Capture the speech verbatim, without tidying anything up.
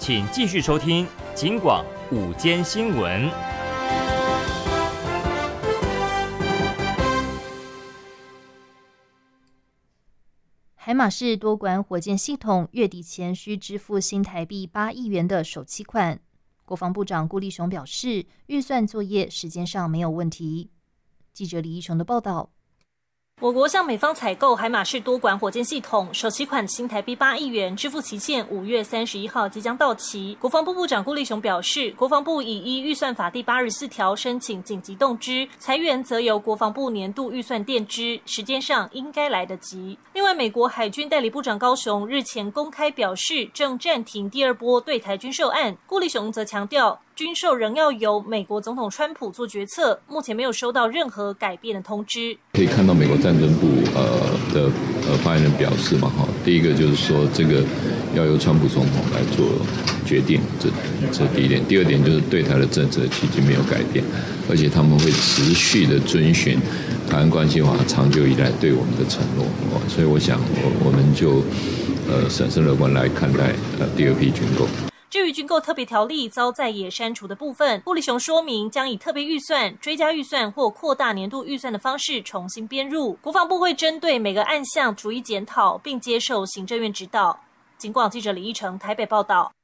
请继续收听警广午间新闻。 海马式多管火箭系统月底前需支付新台币八亿元的首期款。国防部长顾立雄表示，预算作业时间上没有问题。记者李依琼的报道。 我国向美方采购海马式多管火箭系统，首期款新台币八亿元，支付期限五月三十一号即将到期。国防部部长顾立雄表示，国防部已依预算法第八十四条申请紧急动支，裁员则由国防部年度预算垫支，时间上应该来得及。另外，美国海军代理部长高雄日前公开表示，正暂停第二波对台军售案。顾立雄则强调，军售仍要由美国总统川普做决策，目前没有收到任何改变的通知。 可以看到美国战争部呃的呃发言人表示嘛，哈，第一个就是说这个要由川普总统来做决定，这这第一点。第二点就是对台的政策迄今没有改变，而且他们会持续的遵循台湾关系法长久以来对我们的承诺，所以我想我我们就呃审慎乐观来看待呃第二批军购。 至于军购特别条例遭在野删除的部分，顾立雄说明将以特别预算、追加预算或扩大年度预算的方式重新编入。国防部会针对每个案项逐一检讨，并接受行政院指导。警广记者李依成台北报道。